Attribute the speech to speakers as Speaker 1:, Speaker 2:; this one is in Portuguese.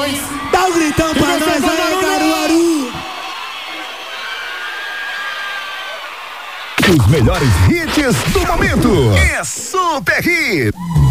Speaker 1: 2.
Speaker 2: Dá um gritão pra nós aí, Caruaru.
Speaker 3: Os melhores hits do momento. É Super Hit.